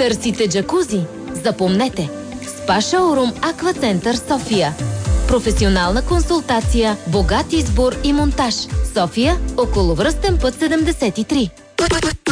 Търсите джакузи? Запомнете! Спа Шоурум Аква Център София. Професионална консултация, богат избор и монтаж. София, околовръстен път 73.